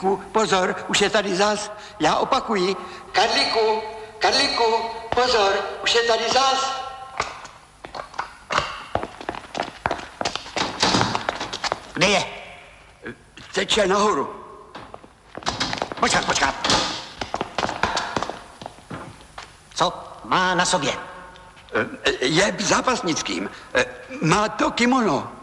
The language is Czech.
Karlíku, pozor, už je tady zas. Já opakuji. Karlíku, pozor, už je tady zas. Kde je? Teče nahoru. Počkat. Co má na sobě? Je zápasnickým. Má to kimono.